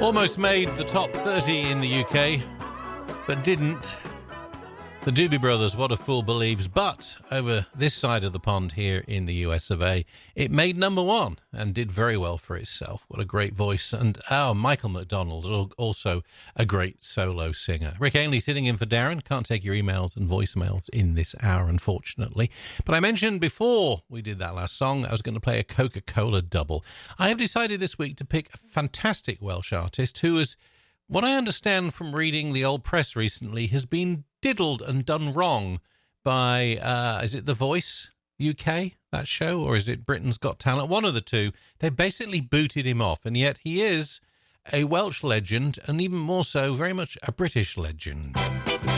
Almost made the top 30 in the UK, but didn't. The Doobie Brothers, What a Fool Believes. But over this side of the pond here in the US of A, it made number one and did very well for itself. What a great voice. And Michael McDonald, also a great solo singer. Rick Ainley sitting in for Darren. Can't take your emails and voicemails in this hour, unfortunately. But I mentioned before we did that last song, I was going to play a Coca-Cola double. I have decided this week to pick a fantastic Welsh artist who is, what I understand from reading the old press recently, has been diddled and done wrong by, is it The Voice UK, that show, or is it Britain's Got Talent? One of the two. They basically booted him off, and yet he is a Welsh legend, and even more so, very much a British legend.